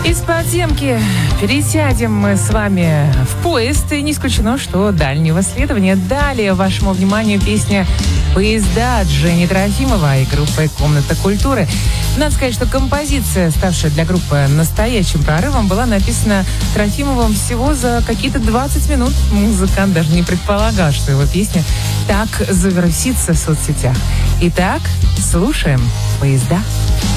Из подземки пересядем мы с вами в поезд, и не исключено, что дальнего следования. Далее вашему вниманию песня «Поезда» от Жени Трофимова и группы «Комната культуры». Надо сказать, что композиция, ставшая для группы настоящим прорывом, была написана Трофимовым всего за какие-то 20 минут. Музыкант даже не предполагал, что его песня так завирусится в соцсетях. Итак, слушаем «Поезда».